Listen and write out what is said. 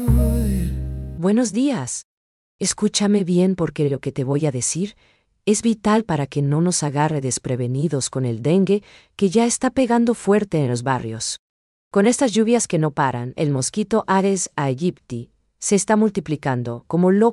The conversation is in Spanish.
Buenos días. Escúchame bien porque lo que te voy a decir es vital para que no nos agarre desprevenidos con el dengue que ya está pegando fuerte en los barrios. Con estas lluvias que no paran, el mosquito Aedes aegypti se está multiplicando como loco